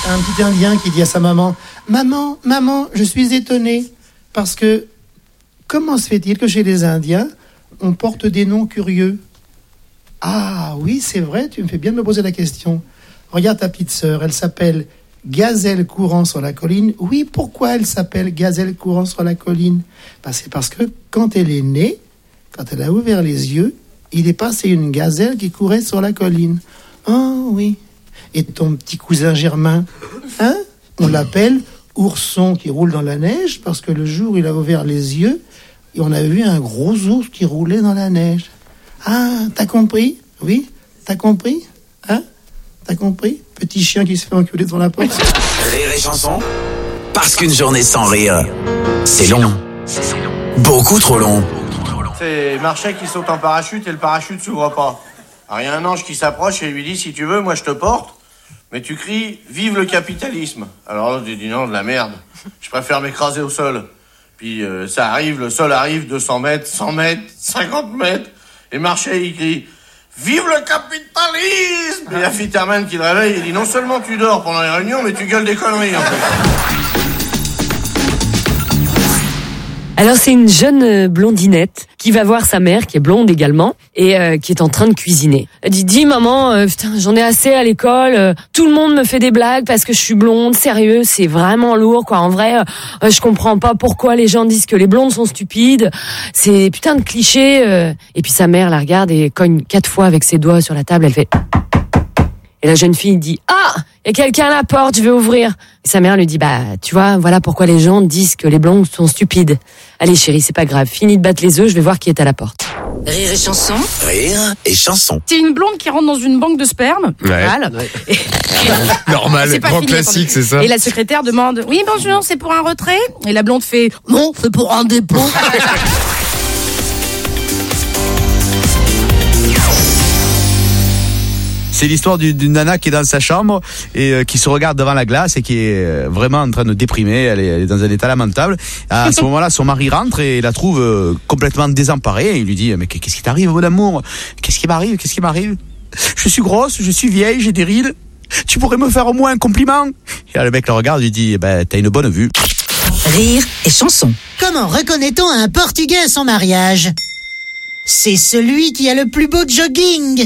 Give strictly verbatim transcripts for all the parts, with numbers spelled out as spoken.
Un petit Indien qui dit à sa maman, « Maman, maman, je suis étonné, parce que comment se fait-il que chez les Indiens, on porte des noms curieux ?» Ah oui, c'est vrai, tu me fais bien de me poser la question. Regarde ta petite sœur, elle s'appelle Gazelle courant sur la colline. Oui, pourquoi elle s'appelle Gazelle courant sur la colline ? Ben, c'est parce que quand elle est née, quand elle a ouvert les yeux, il est passé une gazelle qui courait sur la colline. Oh oui. Et ton petit cousin Germain, hein ? On l'appelle ourson qui roule dans la neige parce que le jour où il a ouvert les yeux, on a vu un gros ours qui roulait dans la neige. Ah, t'as compris ? Oui, t'as compris ? Hein ? T'as compris ? Petit chien qui se fait enculer devant la porte. Rire et chanson, parce qu'une journée sans rire, c'est long. Beaucoup trop long. C'est Marchais qui saute en parachute et le parachute s'ouvre pas. Alors il y a un ange qui s'approche et lui dit, si tu veux, moi je te porte, mais tu cries, vive le capitalisme. Alors l'autre il dit, non, de la merde, je préfère m'écraser au sol. Puis euh, ça arrive, le sol arrive, deux cents mètres, cent mètres, cinquante mètres, et Marchais il crie, vive le capitalisme. Et il y a Fitterman qui le réveille, il dit, non seulement tu dors pendant les réunions, mais tu gueules des conneries en fait. Alors c'est une jeune blondinette qui va voir sa mère, qui est blonde également, et euh, qui est en train de cuisiner. Elle dit, dis maman, euh, putain, j'en ai assez à l'école, euh, tout le monde me fait des blagues parce que je suis blonde, sérieux, c'est vraiment lourd, quoi. En vrai, euh, je comprends pas pourquoi les gens disent que les blondes sont stupides, c'est putain de cliché. Euh. Et puis sa mère la regarde et cogne quatre fois avec ses doigts sur la table, elle fait... Et la jeune fille dit, ah, il y a quelqu'un à la porte, je vais ouvrir. Et sa mère lui dit, bah, tu vois, voilà pourquoi les gens disent que les blondes sont stupides. Allez chérie, c'est pas grave, finis de battre les œufs, je vais voir qui est à la porte. Rire et chanson. Rire et chanson. C'est une blonde qui rentre dans une banque de sperme. Ouais. Normal. Ouais. Et... Normal, c'est pas grand fini, classique, c'est ça. Et la secrétaire demande, oui, bonjour, c'est pour un retrait? Et la blonde fait, non, c'est pour un dépôt. C'est l'histoire d'une nana qui est dans sa chambre et euh, qui se regarde devant la glace et qui est euh, vraiment en train de déprimer. Elle est, elle est dans un état lamentable. À ce moment-là, son mari rentre et la trouve euh, complètement désemparée. Et il lui dit, mais qu'est-ce qui t'arrive, mon amour? Qu'est-ce qui m'arrive? Qu'est-ce qui m'arrive? Je suis grosse, je suis vieille, j'ai des rides. Tu pourrais me faire au moins un compliment? Et là, le mec le regarde et lui dit, eh ben, t'as une bonne vue. Rire et chanson. Comment reconnaît-on un Portugais à son mariage? C'est celui qui a le plus beau jogging.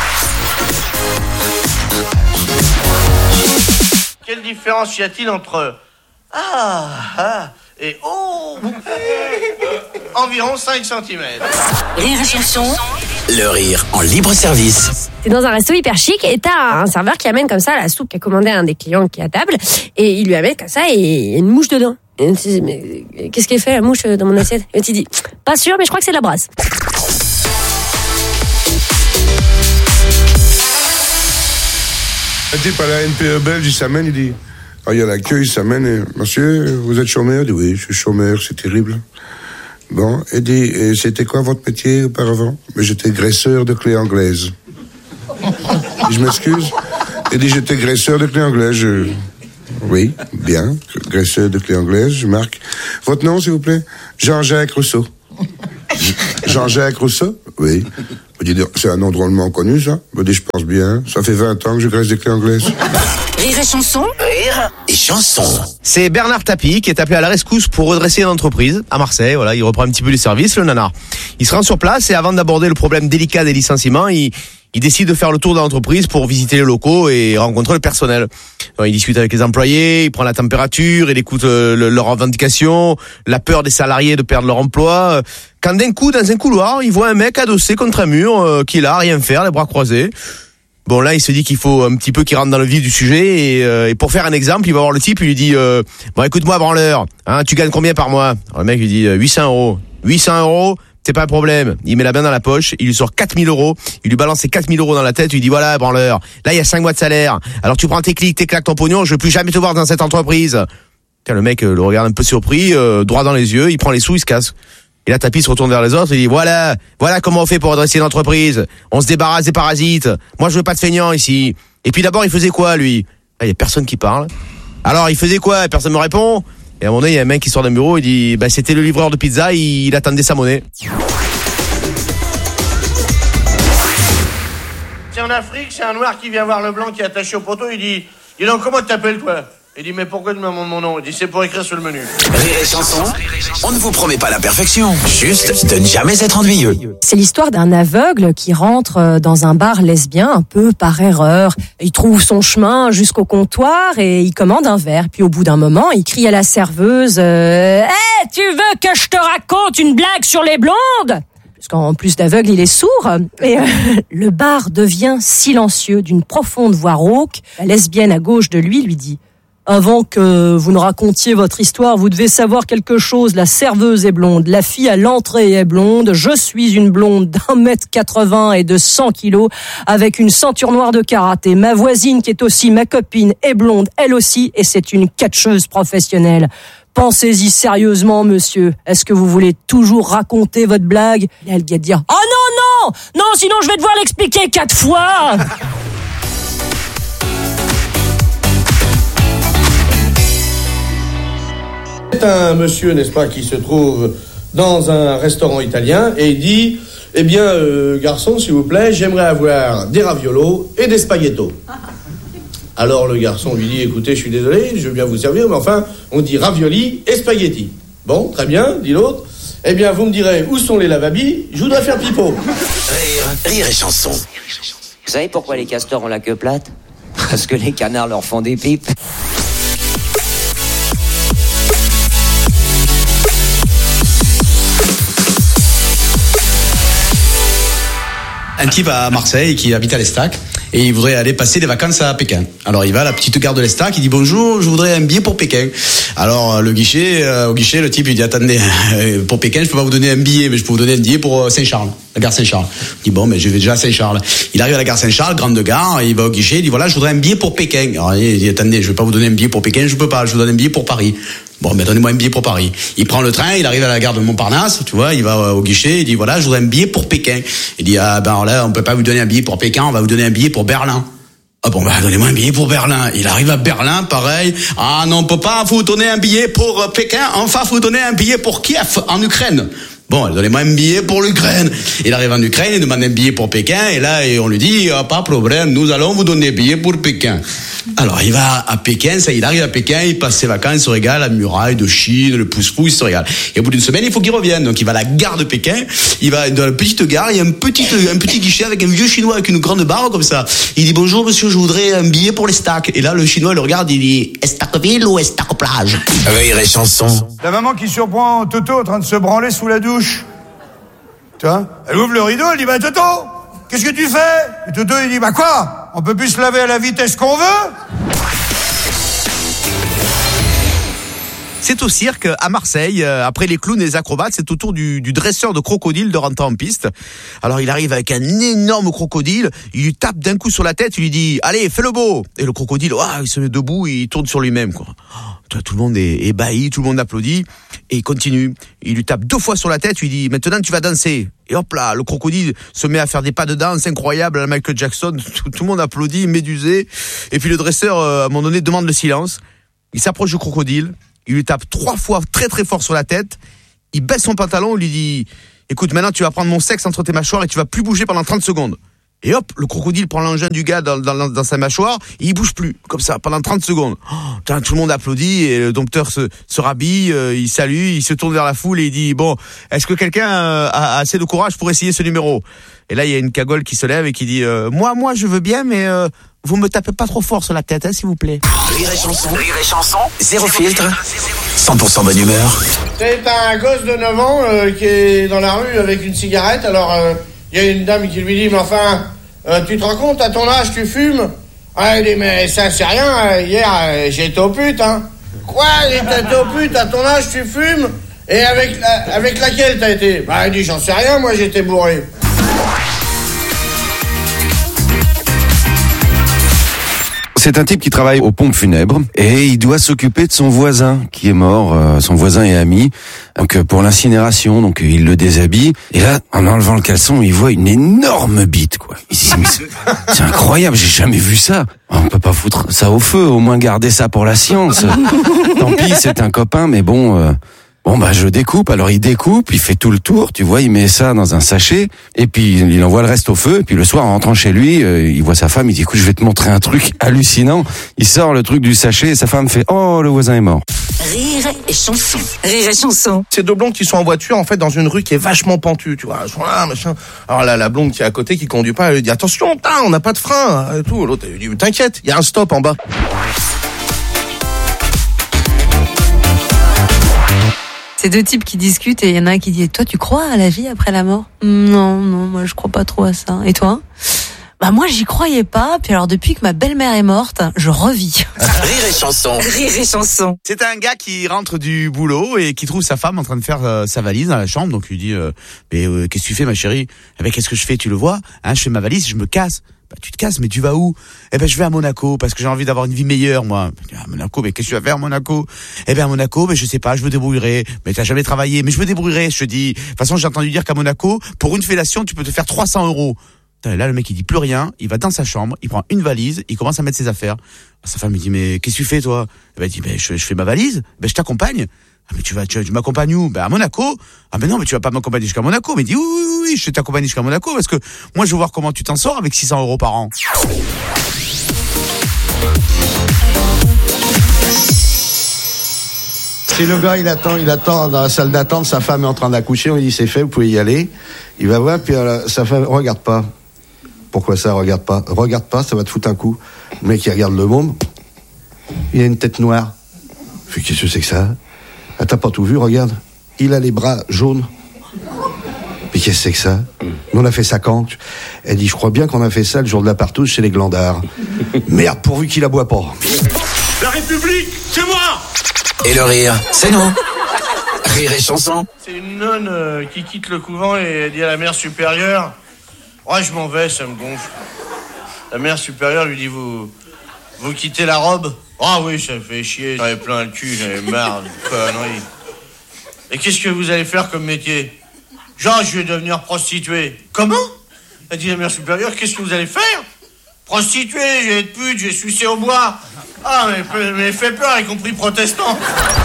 Quelle différence y a-t-il entre ah, ah et oh? Environ cinq centimètres. Rire et chanson. Le rire en libre service. T'es dans un resto hyper chic et t'as un serveur qui amène comme ça la soupe qu'a commandé un des clients qui est à table et il lui amène comme ça et il y a une mouche dedans. Et tu dis, mais qu'est-ce qu'elle fait la mouche dans mon assiette? Et tu dis, pas sûr, mais je crois que c'est de la brasse. Un type à la N P E belge, il s'amène, il dit, ah, il y a l'accueil, il s'amène, et, monsieur, vous êtes chômeur? Il dit, oui, je suis chômeur, c'est terrible. Bon, il dit, et c'était quoi votre métier auparavant? Mais j'étais graisseur de clés anglaises. Et je m'excuse. Il dit, j'étais graisseur de clés anglaises. Je... Oui, bien, graisseur de clés anglaises, je marque. Votre nom, s'il vous plaît? Jean-Jacques Rousseau. Jean-Jacques Rousseau? Oui. C'est un nom drôlement connu, ça. Je dis, je pense bien. Ça fait vingt ans que je graisse des clés anglaises. Rire et chanson. Rire et chanson. C'est Bernard Tapie qui est appelé à la rescousse pour redresser une entreprise à Marseille. Voilà, il reprend un petit peu les services, le nanar. Il se rend sur place et avant d'aborder le problème délicat des licenciements, il, il décide de faire le tour de l'entreprise pour visiter les locaux et rencontrer le personnel. Donc, il discute avec les employés, il prend la température, il écoute euh, le, leurs revendications, la peur des salariés de perdre leur emploi. Quand d'un coup, dans un couloir, il voit un mec adossé contre un mur, euh, qui est là, à rien faire, les bras croisés. Bon, là, il se dit qu'il faut un petit peu qu'il rentre dans le vif du sujet et, euh, et pour faire un exemple, il va voir le type, il lui dit euh, bon, écoute-moi, branleur, hein, tu gagnes combien par mois? Alors, le mec lui dit euh, huit cents euros. huit cents euros, c'est pas un problème. Il met la main dans la poche, il lui sort quatre mille euros, il lui balance ses quatre mille euros dans la tête, il lui dit voilà, branleur, là, il y a cinq mois de salaire. Alors, tu prends tes clics, tes claques, ton pognon, je veux plus jamais te voir dans cette entreprise. Quand le mec euh, le regarde un peu surpris, euh, droit dans les yeux, il prend les sous, il se casse. Et là, Tapie se retourne vers les autres et dit, voilà, voilà comment on fait pour redresser une entreprise. On se débarrasse des parasites. Moi, je veux pas de feignants ici. Et puis d'abord, il faisait quoi, lui? Là, il y a personne qui parle. Alors, il faisait quoi? Personne me répond. Et à un moment donné, il y a un mec qui sort d'un bureau, il dit, bah, c'était le livreur de pizza, il, il attendait sa monnaie. C'est en Afrique, c'est un noir qui vient voir le blanc qui est attaché au poteau, il dit, Dis donc, comment tu t'appelles, toi? Il dit, mais pourquoi tu me demandes mon nom? Il dit, c'est pour écrire sur le menu. Rire et chanson, on ne vous promet pas la perfection, juste de ne jamais être ennuyeux. C'est l'histoire d'un aveugle qui rentre dans un bar lesbien un peu par erreur. Il trouve son chemin jusqu'au comptoir et il commande un verre. Puis au bout d'un moment, il crie à la serveuse euh, « Hey, tu veux que je te raconte une blague sur les blondes ?» Parce qu'en plus d'aveugle, il est sourd. Et euh, le bar devient silencieux d'une profonde voix rauque. La lesbienne à gauche de lui lui dit « Avant que vous ne racontiez votre histoire, vous devez savoir quelque chose. La serveuse est blonde, la fille à l'entrée est blonde. Je suis une blonde d'un mètre quatre-vingts et de cent kilos avec une ceinture noire de karaté. Ma voisine, qui est aussi ma copine, est blonde, elle aussi, et c'est une catcheuse professionnelle. Pensez-y sérieusement, monsieur. Est-ce que vous voulez toujours raconter votre blague ?» Et là, le gars dit « Oh non, non, non, sinon je vais devoir l'expliquer quatre fois !» C'est un monsieur, n'est-ce pas, qui se trouve dans un restaurant italien et il dit, eh bien, euh, garçon, s'il vous plaît, j'aimerais avoir des raviolos et des spaghettos. Alors le garçon lui dit, écoutez, je suis désolé, je veux bien vous servir, mais enfin, on dit ravioli et spaghetti. Bon, très bien, dit l'autre. Eh bien, vous me direz, où sont les lavabis? Je voudrais faire pipeau. Rire, rire et chanson. Vous savez pourquoi les castors ont la queue plate? Parce que les canards leur font des pipes. Un type à Marseille qui habite à l'Estac et il voudrait aller passer des vacances à Pékin. Alors il va à la petite gare de l'Estac, il dit bonjour, je voudrais un billet pour Pékin. Alors le guichet, euh, au guichet, le type il dit attendez, euh, pour Pékin je peux pas vous donner un billet, mais je peux vous donner un billet pour Saint-Charles, la gare Saint-Charles. Il dit bon, mais je vais déjà à Saint-Charles. Il arrive à la gare Saint-Charles, grande gare, il va au guichet, il dit voilà, je voudrais un billet pour Pékin. Alors il dit attendez, je vais pas vous donner un billet pour Pékin, je peux pas, je vous donne un billet pour Paris. Bon, mais donnez-moi un billet pour Paris. Il prend le train, il arrive à la gare de Montparnasse, tu vois, il va au guichet, il dit voilà, je voudrais un billet pour Pékin. Il dit ah ben alors là, on peut pas vous donner un billet pour Pékin, on va vous donner un billet pour Berlin. Ah bon, bah donnez-moi un billet pour Berlin. Il arrive à Berlin, pareil. Ah non, on peut pas vous donner un billet pour Pékin, enfin vous donner un billet pour Kiev, en Ukraine. Bon, donnez-moi un billet pour l'Ukraine. Il arrive en Ukraine, il demande un billet pour Pékin, et là, on lui dit, ah, pas de problème, nous allons vous donner un billet pour Pékin. Alors, il va à Pékin, ça, il arrive à Pékin, il passe ses vacances, il se régale, la muraille de Chine, le pouce-pouce, il se régale. Et au bout d'une semaine, il faut qu'il revienne. Donc, il va à la gare de Pékin, il va dans la petite gare, il y a un petit, un petit guichet avec un vieux chinois avec une grande barre comme ça. Il dit, bonjour monsieur, je voudrais un billet pour l'Estac. Et là, le chinois le regarde, il dit, Estacville ou Estac-Plage? Rire et chanson. La maman qui surprend Toto en train de se branler sous la douche. Tu vois, elle ouvre le rideau, elle dit, bah Toto, qu'est-ce que tu fais? Et Toto, il dit, bah quoi? On peut plus se laver à la vitesse qu'on veut? C'est au cirque à Marseille, après les clowns et les acrobates, c'est au tour du, du dresseur de crocodile de rentrer en piste. Alors il arrive avec un énorme crocodile, il lui tape d'un coup sur la tête, il lui dit allez fais le beau. Et le crocodile, oh, il se met debout, il tourne sur lui-même quoi. Oh, tout le monde est ébahi, tout le monde applaudit et il continue. Il lui tape deux fois sur la tête, il lui dit maintenant tu vas danser. Et hop là, le crocodile se met à faire des pas de danse incroyables à la Michael Jackson, tout, tout le monde applaudit, médusé. Et puis le dresseur à un moment donné demande le silence. Il s'approche du crocodile. Il lui tape trois fois très très fort sur la tête. Il baisse son pantalon, il lui dit « Écoute, maintenant tu vas prendre mon sexe entre tes mâchoires et tu vas plus bouger pendant trente secondes. » Et hop, le crocodile prend l'engin du gars dans, dans, dans sa mâchoire et il bouge plus, comme ça, pendant trente secondes. Oh, putain, tout le monde applaudit et le dompteur se, se rhabille, euh, il salue, il se tourne vers la foule et il dit « Bon, est-ce que quelqu'un euh, a assez de courage pour essayer ce numéro ?» Et là, il y a une cagole qui se lève et qui dit euh, « Moi, moi, je veux bien, mais... Euh, vous me tapez pas trop fort sur la tête, hein, s'il vous plaît. » Rire et chanson, rire et chanson, zéro filtre, cent pour cent bonne humeur. C'est un gosse de neuf ans euh, qui est dans la rue avec une cigarette. Alors, il euh, y a une dame qui lui dit, mais enfin, euh, tu te rends compte, à ton âge, tu fumes? Ah, il dit, mais ça, c'est rien, hier, euh, j'étais au pute, hein. Quoi, j'étais au pute, à ton âge, tu fumes? Et avec, la, avec laquelle t'as été? Bah, il dit, j'en sais rien, moi, j'étais bourré. C'est un type qui travaille aux pompes funèbres et il doit s'occuper de son voisin qui est mort, euh, son voisin et ami, donc euh, pour l'incinération, donc euh, il le déshabille et là, en enlevant le caleçon, il voit une énorme bite quoi. Il se dit, mais c'est, c'est incroyable, j'ai jamais vu ça. On peut pas foutre ça au feu, au moins garder ça pour la science. Tant pis, c'est un copain, mais bon, euh, Bon bah je découpe, alors il découpe, il fait tout le tour, tu vois, il met ça dans un sachet, et puis il envoie le reste au feu, et puis le soir en rentrant chez lui, euh, il voit sa femme, il dit écoute je vais te montrer un truc hallucinant, il sort le truc du sachet, et sa femme fait oh le voisin est mort. Rire et chanson, rire et chanson. Ces deux blondes qui sont en voiture, en fait, dans une rue qui est vachement pentue, tu vois. Elles sont là, machin. Alors là, la blonde qui est à côté, qui conduit pas, elle lui dit attention, putain, on n'a pas de frein, et tout. L'autre, elle lui dit t'inquiète, il y a un stop en bas. C'est deux types qui discutent et il y en a un qui dit « Toi, tu crois à la vie après la mort ?»« Non, non, moi je crois pas trop à ça. Et toi ?»« Bah moi j'y croyais pas, puis alors depuis que ma belle-mère est morte, je revis. » Rire et chanson. Rire et chanson. C'est un gars qui rentre du boulot et qui trouve sa femme en train de faire euh, sa valise dans la chambre, donc il lui dit euh, « Mais euh, qu'est-ce que tu fais ma chérie ?»« Eh ben qu'est-ce que je fais, tu le vois hein, je fais ma valise, je me casse. » Bah, tu te casses, mais tu vas où? Eh ben, je vais à Monaco, parce que j'ai envie d'avoir une vie meilleure, moi. À Monaco, mais qu'est-ce que tu vas faire à Monaco? Eh ben, à Monaco, mais je sais pas, je me débrouillerai. Mais t'as jamais travaillé, mais je me débrouillerai, je te dis. De toute façon, j'ai entendu dire qu'à Monaco, pour une fellation, tu peux te faire trois cents euros. Là, le mec, il dit plus rien, il va dans sa chambre, il prend une valise, il commence à mettre ses affaires. Sa femme lui dit, mais qu'est-ce que tu fais, toi? Eh ben, il dit, ben, je, je fais ma valise, ben, je t'accompagne. Ah, mais tu vas, tu, tu m'accompagnes où? Ben, à Monaco. Ah, mais non, mais tu vas pas m'accompagner jusqu'à Monaco. Mais il dit, oui, oui, oui, je t'accompagne jusqu'à Monaco parce que moi, je veux voir comment tu t'en sors avec six cents euros par an. Si le gars, il attend, il attend dans la salle d'attente, sa femme est en train d'accoucher, on lui dit c'est fait, vous pouvez y aller. Il va voir, puis euh, sa femme, regarde pas. Pourquoi ça, regarde pas? Regarde pas, ça va te foutre un coup. Le mec, il regarde le môme, il a une tête noire. Il fait, qu'est-ce que c'est que ça? Ah, t'as pas tout vu, regarde. Il a les bras jaunes. Mais qu'est-ce que c'est que ça? Nous, on a fait ça quand? Elle dit, je crois bien qu'on a fait ça le jour de la partouze chez les glandards. Merde, pourvu qu'il aboie pas. La République, c'est moi! Et le rire, c'est nous. Rire et chanson. C'est une nonne euh, qui quitte le couvent et elle dit à la mère supérieure, ouais, je m'en vais, ça me gonfle. La mère supérieure lui dit, vous, vous quittez la robe? Ah oui, ça me fait chier, j'avais plein le cul, j'avais marre de conneries. Et qu'est-ce que vous allez faire comme métier? Genre, je vais devenir prostituée. Comment? Elle dit la mère supérieure, qu'est-ce que vous allez faire? Prostituée, je vais être pute, je vais sucer au bois. Ah, mais, mais fait peur, y compris protestant.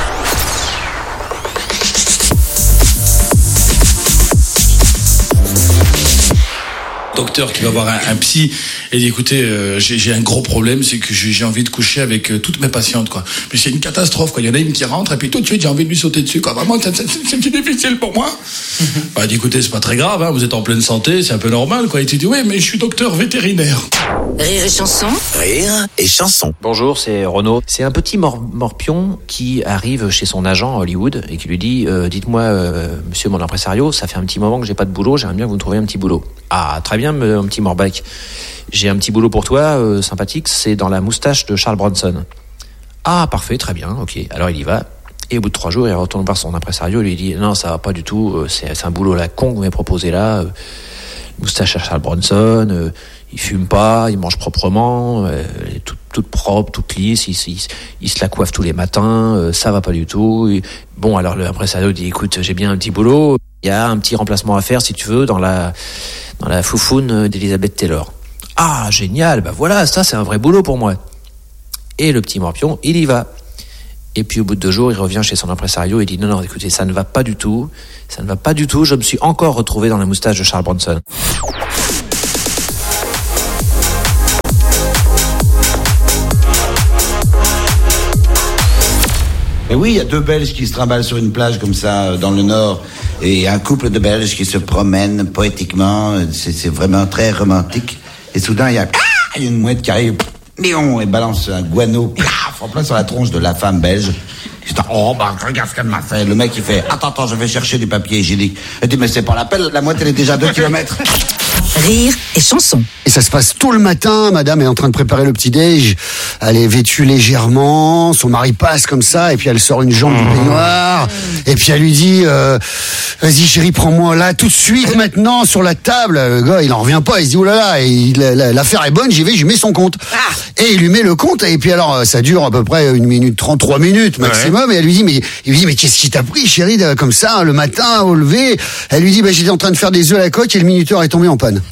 Docteur qui va voir un, un psy et dit écoutez euh, j'ai, j'ai un gros problème, c'est que j'ai, j'ai envie de coucher avec euh, toutes mes patientes quoi. Mais c'est une catastrophe quoi, il y en a une qui rentre et puis tout de suite j'ai envie de lui sauter dessus quoi. Vraiment c'est, c'est, c'est difficile pour moi. Bah dit écoutez c'est pas très grave hein, vous êtes en pleine santé, c'est un peu normal quoi. Et tu dis oui mais je suis docteur vétérinaire. Rire et chanson. Rire et chanson. Bonjour, c'est Renaud. C'est un petit mor- morpion qui arrive chez son agent à Hollywood et qui lui dit euh, dites-moi euh, monsieur mon impresario, ça fait un petit moment que j'ai pas de boulot, j'aimerais bien que vous me trouviez un petit boulot. Ah très bien mon petit morbac. J'ai un petit boulot pour toi, euh, sympathique, c'est dans la moustache de Charles Bronson. Ah, parfait, très bien, ok. Alors il y va, et au bout de trois jours, il retourne voir son impresario et lui dit « Non, ça va pas du tout, euh, c'est, c'est un boulot la con que vous m'avez proposé là. Euh, moustache à Charles Bronson, euh, il fume pas, il mange proprement, euh, elle est toute, toute propre, toute lisse, il, il, il se la coiffe tous les matins, euh, ça va pas du tout. Et, bon, alors l'impresario dit « Écoute, j'ai bien un petit boulot, il y a un petit remplacement à faire, si tu veux, dans la, dans la foufoune d'Elizabeth Taylor. » Ah, génial, bah voilà, ça c'est un vrai boulot pour moi. Et le petit morpion, il y va. Et puis au bout de deux jours, il revient chez son impresario et dit non, non, écoutez, ça ne va pas du tout, ça ne va pas du tout, je me suis encore retrouvé dans la moustache de Charles Bronson. Et oui, il y a deux Belges qui se trimballent sur une plage comme ça, dans le Nord, et un couple de Belges qui se promènent poétiquement, c'est, c'est vraiment très romantique. Et soudain, il y a ah, une mouette qui arrive, et balance un guano, plaf, en plein sur la tronche de la femme belge. Je dis, oh, bah, regarde ce qu'elle m'a fait. Le mec, il fait, attends, attends, je vais chercher du papier hygiénique. Elle dit, mais c'est pas la peine, la mouette, elle est déjà à deux kilomètres. Rire et chanson. Et ça se passe tôt le matin, madame est en train de préparer le petit-déj, elle est vêtue légèrement, son mari passe comme ça, et puis elle sort une jambe du baignoire, et puis elle lui dit, euh, vas-y chérie, prends-moi là, tout de suite, maintenant, sur la table. Le gars, il en revient pas, il se dit, oh là là, et il, la, l'affaire est bonne, j'y vais, je lui mets son compte. Et il lui met le compte, et puis alors, ça dure à peu près une minute trente, trois minutes maximum, ouais. Et elle lui dit, mais, il lui dit, mais qu'est-ce qui t'a pris, chérie, de, comme ça, le matin, au lever? Elle lui dit, bah, j'étais en train de faire des œufs à la coque, et le minuteur est tombé en panne.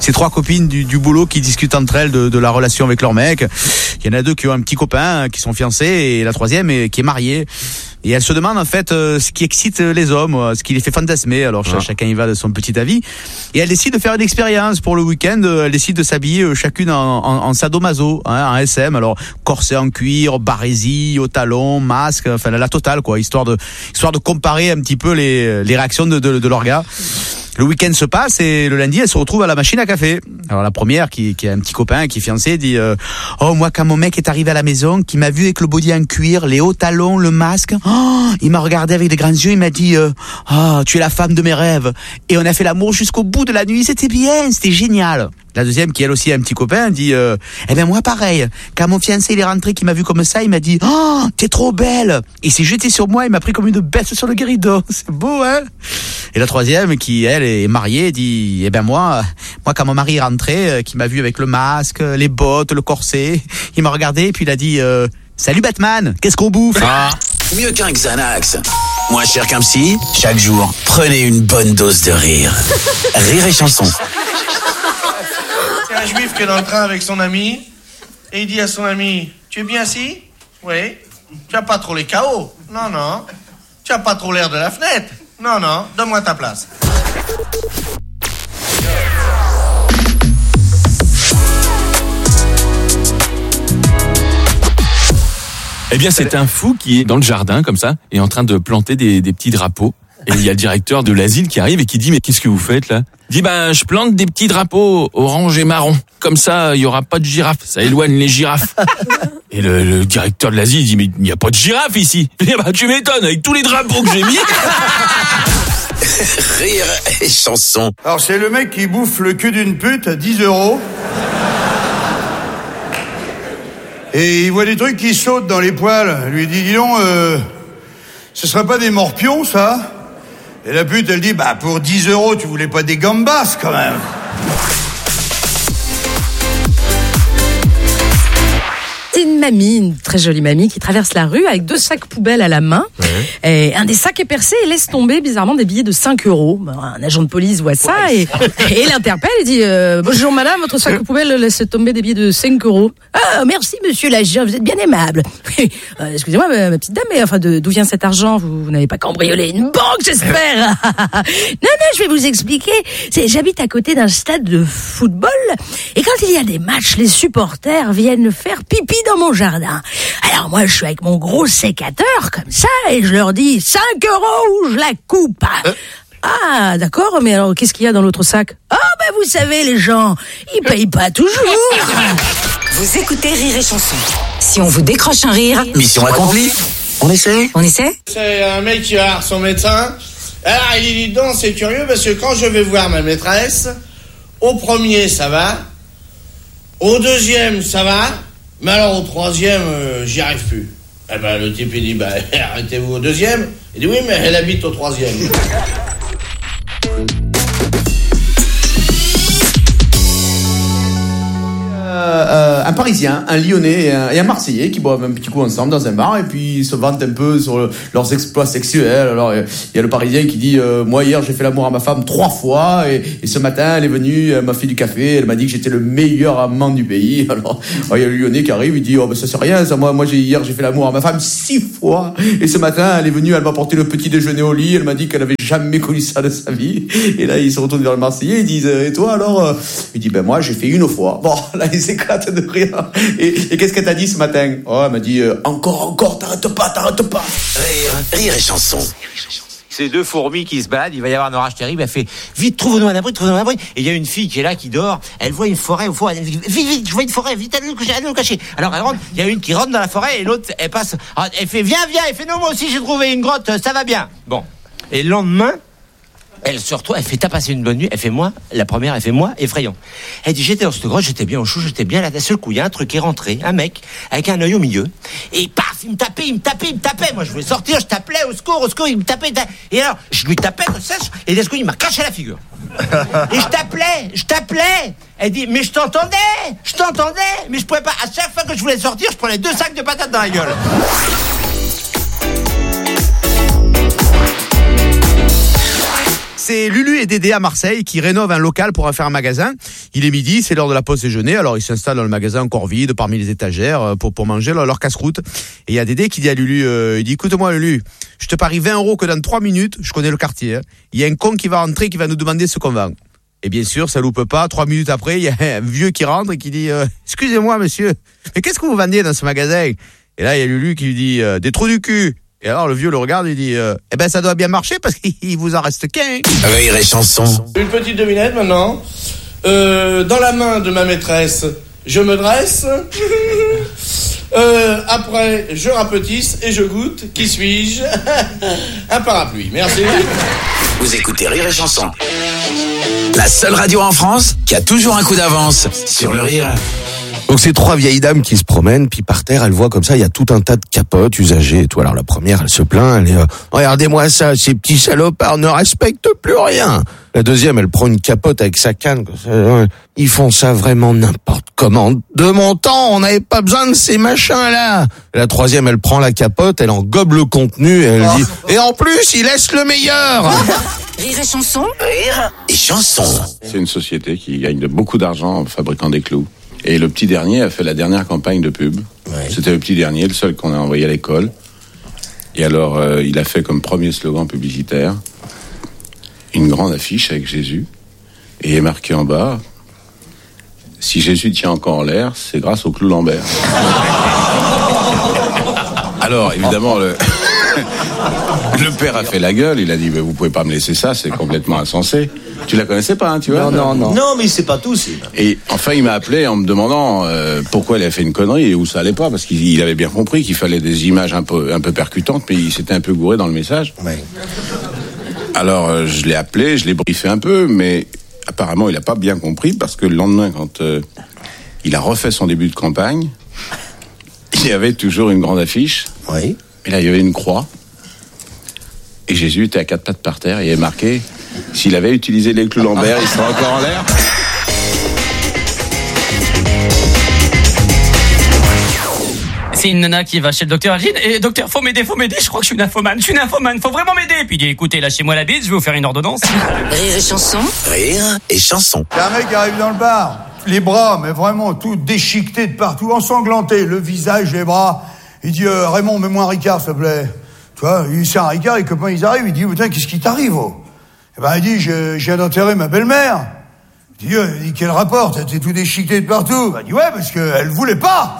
ces trois copines du, du boulot qui discutent entre elles de, de la relation avec leur mec. Il y en a deux qui ont un petit copain, qui sont fiancés, et la troisième est, qui est mariée. Et elle se demande en fait euh, ce qui excite les hommes, euh, ce qui les fait fantasmer. Alors ch- chacun y va de son petit avis. Et elle décide de faire une expérience pour le week-end. Elle décide de s'habiller euh, chacune en, en, en sadomaso, hein, en S M. Alors corset en cuir, barésie, au talon, masque, enfin la totale quoi, histoire de histoire de comparer un petit peu les les réactions de de, de leur gars. Le week-end se passe et le lundi, elle se retrouve à la machine à café. Alors la première, qui, qui a un petit copain, qui est fiancé, dit euh, « Oh, moi, quand mon mec est arrivé à la maison, qui m'a vu avec le body en cuir, les hauts talons, le masque, oh, il m'a regardé avec des grands yeux, il m'a dit euh, « Oh, tu es la femme de mes rêves. » Et on a fait l'amour jusqu'au bout de la nuit, c'était bien, c'était génial. La deuxième, qui elle aussi a un petit copain, dit euh, « Eh ben moi, pareil, quand mon fiancé il est rentré, qui m'a vu comme ça, il m'a dit « Oh, t'es trop belle !» Il s'est jeté sur moi, il m'a pris comme une bête sur le guéridon. C'est beau, hein? Et la troisième, qui elle est mariée, dit eh ben moi, moi quand mon mari est rentré, qui m'a vu avec le masque, les bottes, le corset, il m'a regardé et puis il a dit euh, salut Batman, qu'est-ce qu'on bouffe? Ah. Mieux qu'un Xanax, moins cher qu'un psy. Chaque jour, prenez une bonne dose de rire. Rire et chanson. C'est un juif qui est dans le train avec son ami et il dit à son ami tu es bien assis? Oui. Tu as pas trop les K O? Non non. Tu as pas trop l'air de la fenêtre? Non, non, donne-moi ta place. Eh bien, c'est un fou qui est dans le jardin, comme ça, et en train de planter des, des petits drapeaux. Et il y a le directeur de l'asile qui arrive et qui dit « Mais qu'est-ce que vous faites, là ?» Il dit « Ben, je plante des petits drapeaux orange et marron. Comme ça, il y aura pas de girafes. Ça éloigne les girafes. » Et le, le directeur de l'asile dit « Mais il n'y a pas de girafes ici. » Il dit « Bah, tu m'étonnes, avec tous les drapeaux que j'ai mis. » Rire et chanson. Alors, c'est le mec qui bouffe le cul d'une pute à dix euros. Et il voit des trucs qui sautent dans les poils. Il lui dit, dis donc, euh, ce serait pas des morpions, ça? Et la pute, elle dit, bah, pour dix euros, tu voulais pas des gambas, quand même. C'est une mamie, une très jolie mamie, qui traverse la rue avec deux sacs poubelles à la main. Ouais. Et un des sacs est percé et laisse tomber bizarrement des billets de cinq euros. Un agent de police voit ça ouais. et, et l'interpelle et dit euh, « Bonjour madame, votre sac poubelle laisse tomber des billets de cinq euros. »« Ah, merci monsieur l'agent, vous êtes bien aimable. euh, » Excusez-moi ma, ma petite dame, mais enfin d'où vient cet argent? Vous, vous n'avez pas cambriolé une banque, j'espère? Non, non, je vais vous expliquer. C'est, j'habite à côté d'un stade de football et quand il y a des matchs, les supporters viennent faire pipi dans mon jardin. Alors moi, je suis avec mon gros sécateur, comme ça, et je leur dis cinq euros ou je la coupe. Euh. Ah, d'accord, mais alors qu'est-ce qu'il y a dans l'autre sac? Ah, oh, ben vous savez, les gens, ils payent pas toujours. Vous écoutez Rire et Chanson. Si on vous décroche un rire... Mission accomplie. On essaie? On essaie? C'est un mec qui va voir son médecin. Alors, il dit donc, c'est curieux, parce que quand je vais voir ma maîtresse, au premier, ça va. Au deuxième, ça va. Mais alors au troisième, euh, j'y arrive plus. Eh ben le type il dit bah arrêtez-vous au deuxième. Il dit oui mais elle habite au troisième. Euh, un Parisien, un Lyonnais et un, et un Marseillais qui boivent un petit coup ensemble dans un bar et puis ils se vantent un peu sur le, leurs exploits sexuels. Alors il y a le Parisien qui dit euh, moi hier j'ai fait l'amour à ma femme trois fois et, et ce matin elle est venue, elle m'a fait du café, elle m'a dit que j'étais le meilleur amant du pays. Alors il y a le Lyonnais qui arrive, il dit oh ben ça c'est rien ça, moi moi j'ai hier j'ai fait l'amour à ma femme six fois et ce matin elle est venue, elle m'a porté le petit déjeuner au lit, elle m'a dit qu'elle avait jamais connu ça de sa vie. Et là ils se retournent vers le Marseillais, ils disent et toi alors? Il dit ben moi j'ai fait une fois. Bon là ils s'éclatent de rire. Et, et qu'est-ce qu'elle t'a dit ce matin? Oh, elle m'a dit euh, encore, encore, t'arrêtes pas, t'arrêtes pas. Rire, rire et chanson. C'est deux fourmis qui se baladent, il va y avoir un orage terrible, elle fait vite, trouve-nous un abri, trouve-nous un abri. Et il y a une fille qui est là, qui dort, elle voit une forêt au fond, elle dit vite, vite, je vois une forêt, vite, allez nous cacher. Alors elle rentre, il y a une qui rentre dans la forêt et l'autre, elle passe, elle fait viens, viens, elle fait non, moi aussi j'ai trouvé une grotte, ça va bien. Bon. Et le lendemain, elle se retrouve, elle fait t'as passé une bonne nuit, elle fait moi, la première, elle fait moi, effrayant. Elle dit j'étais dans cette grotte, j'étais bien au chaud, j'étais bien là, d'un seul coup, il y a un truc qui est rentré, un mec, avec un œil au milieu, et paf, il me tapait, il me tapait, il me tapait, moi je voulais sortir, je t'appelais, au secours, au secours, il me tapait, et alors, je lui tapais comme ça, et d'un coup, il m'a caché la figure. Et je t'appelais, je t'appelais, elle dit mais je t'entendais, je t'entendais, mais je pouvais pas, à chaque fois que je voulais sortir, je prenais deux sacs de patates dans la gueule. C'est Lulu et Dédé à Marseille qui rénovent un local pour en faire un magasin. Il est midi, c'est l'heure de la pause déjeuner. Alors ils s'installent dans le magasin encore vide, parmi les étagères, pour, pour manger leur, leur casse-croûte. Et il y a Dédé qui dit à Lulu, euh, il dit, écoute-moi Lulu, je te parie vingt euros que dans trois minutes, je connais le quartier. Il y a un con qui va rentrer, qui va nous demander ce qu'on vend. Et bien sûr, ça loupe pas. Trois minutes après, il y a un vieux qui rentre et qui dit, euh, excusez-moi monsieur, mais qu'est-ce que vous vendiez dans ce magasin? Et là, il y a Lulu qui lui dit, euh, des trous du cul. Et alors le vieux le regarde et dit euh, eh ben ça doit bien marcher parce qu'il vous en reste qu'un. Rire et chanson. Une petite devinette maintenant. Euh, dans la main de ma maîtresse, je me dresse. euh, après, je rapetisse et je goûte. Qui suis-je? Un parapluie. Merci. Vous écoutez Rire et chanson. La seule radio en France qui a toujours un coup d'avance sur le rire. Donc c'est trois vieilles dames qui se promènent, puis par terre, elles voient comme ça, il y a tout un tas de capotes usagées et tout. Alors la première, elle se plaint, elle est euh, « Regardez-moi ça, ces petits salopards ne respectent plus rien !» La deuxième, elle prend une capote avec sa canne. Comme ça, euh, ils font ça vraiment n'importe comment. De mon temps, on n'avait pas besoin de ces machins-là. La troisième, elle prend la capote, elle en gobe le contenu et elle Oh. dit « Et en plus, il laisse le meilleur !» Rire et chanson. Rire et chanson. C'est une société qui gagne de beaucoup d'argent en fabriquant des clous. Et le petit dernier a fait la dernière campagne de pub. Ouais. C'était le petit dernier, le seul qu'on a envoyé à l'école. Et alors, euh, il a fait comme premier slogan publicitaire une grande affiche avec Jésus. Et il est marqué en bas « Si Jésus tient encore en l'air, c'est grâce au clou Lambert. » Alors, évidemment, le... le père a fait la gueule. Il a dit « Vous pouvez pas me laisser ça, c'est complètement insensé. » Tu la connaissais pas, hein, tu vois? Non, non, non. Non, mais c'est pas tout, c'est... Et enfin, il m'a appelé en me demandant euh, pourquoi il avait fait une connerie et où ça allait pas, parce qu'il il avait bien compris qu'il fallait des images un peu, un peu percutantes, mais il s'était un peu gouré dans le message. Ouais. Alors, euh, je l'ai appelé, je l'ai briefé un peu, mais apparemment, il a pas bien compris, parce que le lendemain, quand euh, il a refait son début de campagne, il y avait toujours une grande affiche. Oui. Et là, il y avait une croix. Et Jésus était à quatre pattes par terre, et il y avait marqué... S'il avait utilisé les clous Lambert, il serait encore en l'air. C'est une nana qui va chez le docteur Agine et docteur, faut m'aider, faut m'aider, je crois que je suis nymphomane, je suis nymphomane, faut vraiment m'aider. Puis il dit écoutez, lâchez-moi la bite, je vais vous faire une ordonnance. Rire et chanson. Rire et chanson. Il y a un mec qui arrive dans le bar, les bras, mais vraiment tout déchiqueté de partout, ensanglanté, le visage, les bras. Il dit euh, Raymond, mets-moi un Ricard, s'il te plaît. Tu vois, il sert un Ricard, les copains ils arrivent, il dit putain, qu'est-ce qui t'arrive oh? Eh ben, il dit, je, je viens d'enterrer ma belle-mère. Il dit, euh, il dit, quel rapport? T'es tout déchiqueté de partout. Ben, il dit, ouais, parce qu'elle voulait pas.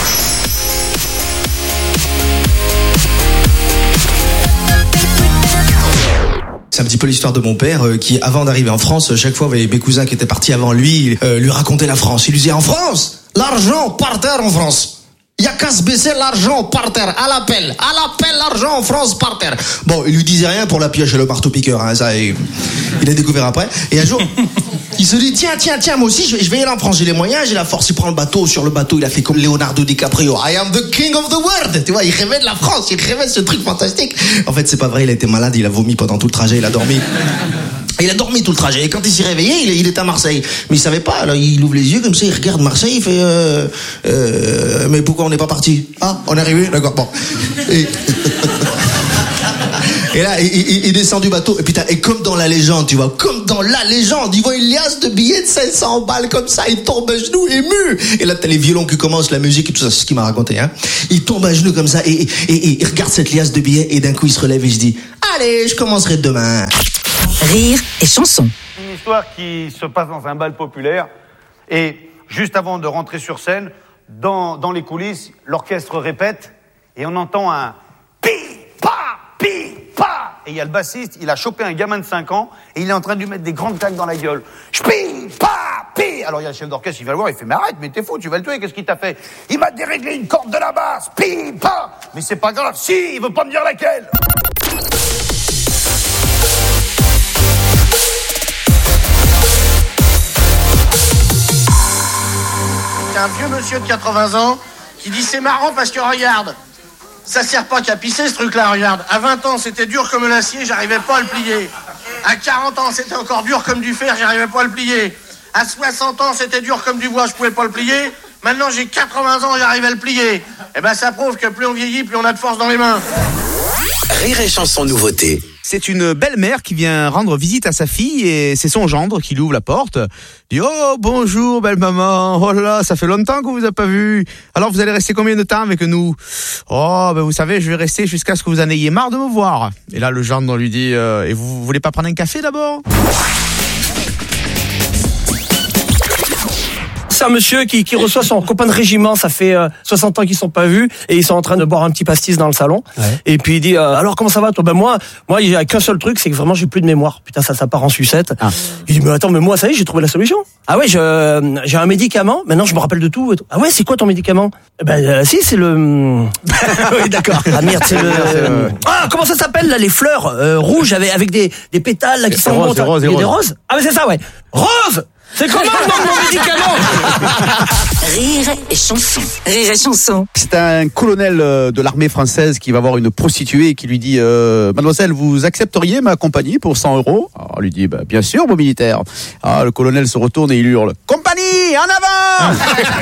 C'est un petit peu l'histoire de mon père euh, qui, avant d'arriver en France, chaque fois, mes cousins qui étaient partis avant lui, euh, lui racontaient la France. Il lui disait, en France, l'argent par terre en France. Il y a qu'à se baisser l'argent par terre, à l'appel, à l'appel l'argent en France par terre. Bon, il lui disait rien pour la pioche et le marteau-piqueur, hein, ça, il, il a découvert après. Et un jour, il se dit, tiens, tiens, tiens, moi aussi, je vais, je vais y aller en France, j'ai les moyens, j'ai la force. Il prend le bateau, sur le bateau, il a fait comme Leonardo DiCaprio. I am the king of the world. Tu vois, il rêvait de la France, il rêvait de ce truc fantastique. En fait, c'est pas vrai, il a été malade, il a vomi pendant tout le trajet, il a dormi. Il a dormi tout le trajet. Et quand il s'est réveillé, il, il est à Marseille. Mais il savait pas. Alors il ouvre les yeux comme ça, il regarde Marseille, il fait euh, euh, mais pourquoi on n'est pas parti? Ah, on est arrivé, d'accord. Bon. Et, et là, il, il, il descend du bateau. Et putain, et comme dans la légende, tu vois, comme dans la légende, il voit une liasse de billets de cinq cents balles comme ça. Il tombe à genoux, ému. Et là, t'as les violons qui commencent, la musique et tout ça. C'est ce qu'il m'a raconté. Hein. Il tombe à genoux comme ça et, et, et, et il regarde cette liasse de billets. Et d'un coup, il se relève et se dit, allez, je commencerai demain. Rire et chanson. Une histoire qui se passe dans un bal populaire et juste avant de rentrer sur scène, dans, dans les coulisses, l'orchestre répète et on entend un pi pa pi pa et il y a le bassiste, il a chopé un gamin de cinq ans et il est en train de lui mettre des grandes claques dans la gueule. Pi pa pi. Alors il y a le chef d'orchestre, il va le voir, il fait mais arrête, mais t'es fou, tu vas le tuer, qu'est-ce qu'il t'a fait? Il m'a déréglé une corde de la basse. Pi pa. Mais c'est pas grave, si, il veut pas me dire laquelle. Un vieux monsieur de quatre-vingts ans qui dit c'est marrant parce que regarde, ça sert pas qu'à pisser ce truc-là, regarde. À vingt ans c'était dur comme l'acier, j'arrivais pas à le plier. À quarante ans c'était encore dur comme du fer, j'arrivais pas à le plier. À soixante ans c'était dur comme du bois, je pouvais pas le plier. Maintenant j'ai quatre-vingts ans, j'arrive à le plier. Eh ben ça prouve que plus on vieillit, plus on a de force dans les mains. Rire et chanson nouveauté. C'est une belle-mère qui vient rendre visite à sa fille et c'est son gendre qui lui ouvre la porte. Il dit « Oh, bonjour, belle maman. Oh là, ça fait longtemps qu'on vous a pas vu. Alors, vous allez rester combien de temps avec nous ?»« Oh, ben vous savez, je vais rester jusqu'à ce que vous en ayez marre de me voir. » Et là, le gendre lui dit euh, « Et vous, vous voulez pas prendre un café d'abord ?» C'est un monsieur qui, qui reçoit son copain de régiment, ça fait euh, soixante ans qu'ils sont pas vus, et ils sont en train de boire un petit pastis dans le salon. Ouais. Et puis il dit euh, alors comment ça va toi? Ben moi, moi il y a qu'un seul truc, c'est que vraiment j'ai plus de mémoire. Putain ça, ça part en sucette. Ah. Il dit mais attends mais moi ça y est j'ai trouvé la solution. Ah ouais je, j'ai un médicament. Maintenant je me rappelle de tout. Ah ouais c'est quoi ton médicament? Ben euh, si c'est le. Oui d'accord. Ah merde c'est le. Ah comment ça s'appelle là les fleurs euh, rouges avec avec des des pétales là qui sont roses, des roses, des roses. Ah mais c'est ça ouais. Rose. C'est comment le nom de mon médicament? Rire et chanson. Rire et chanson. C'est un colonel de l'armée française qui va voir une prostituée et qui lui dit euh, « Mademoiselle, vous accepteriez ma compagnie pour cent euros ?» Alors, elle lui dit bah, « Bien sûr, mon militaire. » Ah, le colonel se retourne et il hurle « Compagnie, en avant !»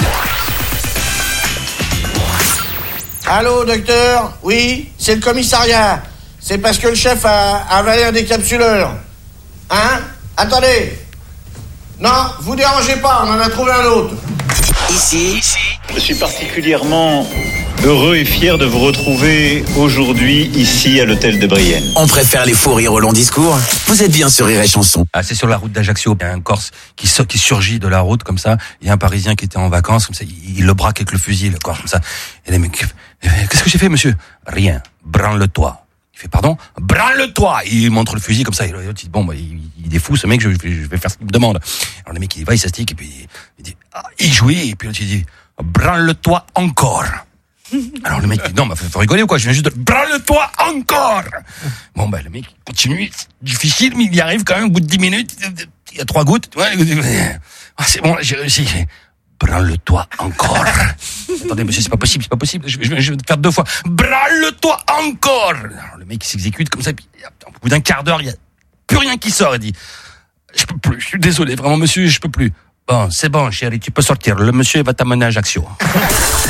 Allô, docteur? Oui, c'est le commissariat. C'est parce que le chef a avalé un décapsuleur. Hein? Attendez. Non, vous dérangez pas, on en a trouvé un autre. Ici, je suis particulièrement heureux et fier de vous retrouver aujourd'hui ici à l'hôtel de Brienne. On préfère les faux rires au long discours. Vous êtes bien sur Rire et Chanson. Ah, c'est sur la route d'Ajaccio. Il y a un Corse qui, so- qui surgit de la route comme ça. Il y a un Parisien qui était en vacances comme ça. Il, il le braque avec le fusil, le Corse comme ça. Et les mecs, qu'est-ce que j'ai fait, monsieur? Rien. Branle-toi. Il fait pardon, branle-toi. Il montre le fusil comme ça. Il dit bon, bah, il, il est fou ce mec. Je, je vais faire ce qu'il me demande. Alors le mec il va, il s'astique et puis il dit ah, il jouit et puis l'autre il dit branle-toi encore. Alors le mec il dit non, mais faut rigoler ou quoi? Je viens juste de branle-toi encore. Bon bah le mec continue, difficile mais il y arrive quand même au bout de dix minutes. Il y a trois gouttes. Ouais, ah, c'est bon, j'ai réussi. Branle-toi encore. Attendez, monsieur, c'est pas possible, c'est pas possible. Je, je, je vais te faire deux fois. Branle-toi encore. Alors, le mec, il s'exécute comme ça. Puis, au bout d'un quart d'heure, il y a plus rien qui sort. Il dit, je peux plus, je suis désolé, vraiment, monsieur, je peux plus. Bon, c'est bon, chérie, tu peux sortir. Le monsieur va t'amener à Ajaccio.